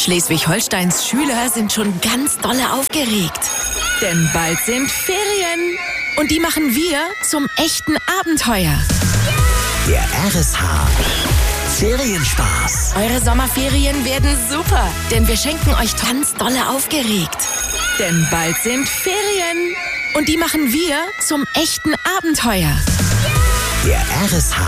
Schleswig-Holsteins Schüler sind schon ganz dolle aufgeregt. Denn bald sind Ferien. Und die machen wir zum echten Abenteuer. Der RSH Ferienspaß. Eure Sommerferien werden super, denn wir schenken euch ganz dolle aufgeregt. Denn bald sind Ferien. Und die machen wir zum echten Abenteuer. Der RSH